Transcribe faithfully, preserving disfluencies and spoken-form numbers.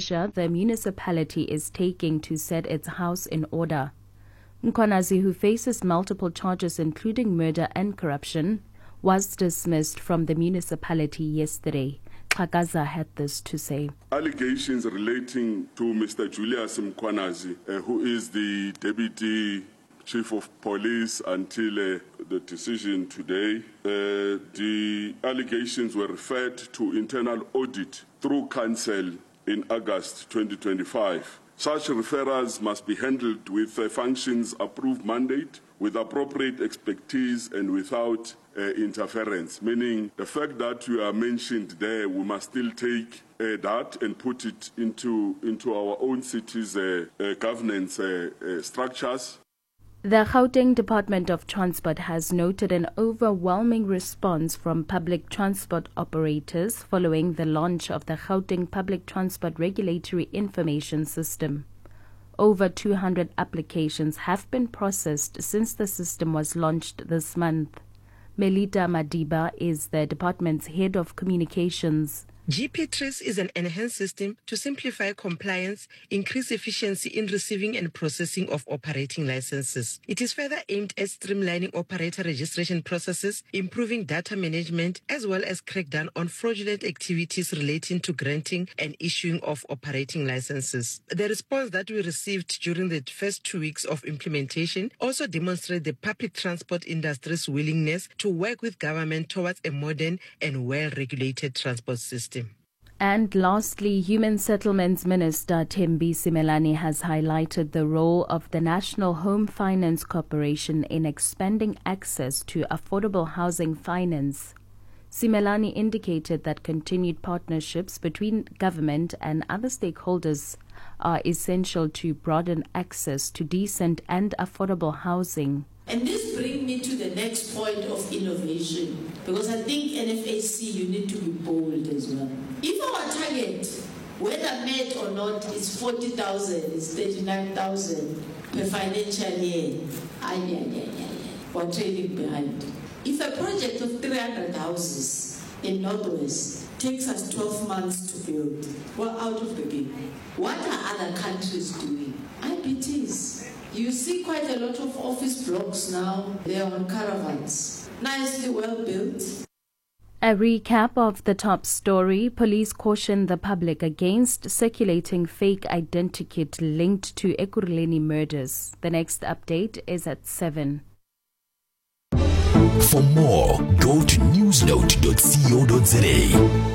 measure the municipality is taking to set its house in order. Mkhwanazi, who faces multiple charges including murder and corruption, was dismissed from the municipality yesterday. Xhakaza had this to say. Allegations relating to Mister Julius Mkhwanazi, uh, who is the Deputy Chief of Police until uh, the decision today. Uh, the allegations were referred to internal audit through Council in August twenty twenty-five. Such referrals must be handled with a functions approved mandate, with appropriate expertise and without uh, interference, meaning the fact that you are mentioned there, we must still take uh, that and put it into, into our own city's uh, uh, governance uh, uh, structures. The Gauteng Department of Transport has noted an overwhelming response from public transport operators following the launch of the Gauteng Public Transport Regulatory Information System. Over two hundred applications have been processed since the system was launched this month. Melita Madiba is the department's head of communications. G P Trace is an enhanced system to simplify compliance, increase efficiency in receiving and processing of operating licenses. It is further aimed at streamlining operator registration processes, improving data management, as well as crack down on fraudulent activities relating to granting and issuing of operating licenses. The response that we received during the first two weeks of implementation also demonstrates the public transport industry's willingness to work with government towards a modern and well-regulated transport system. And lastly, Human Settlements Minister Thembi Simelane has highlighted the role of the National Home Finance Corporation in expanding access to affordable housing finance. Simelane indicated that continued partnerships between government and other stakeholders are essential to broaden access to decent and affordable housing. And this brings me to the next point of innovation, because I think N F H C, you need to be bold as well. If our target, whether met or not, is forty thousand, is thirty-nine thousand per financial year, ay, ay, ay, ay, ay. We're trailing behind. If a project of three hundred houses in Northwest takes us twelve months to build, we're out of the game. What are other countries doing? I P Ts. You see quite a lot of office blocks now. They are on caravans. Nicely well built. A recap of the top story. Police caution the public against circulating fake identikit linked to Ekurhuleni murders. The next update is at seven. For more, go to newsnote dot co dot za.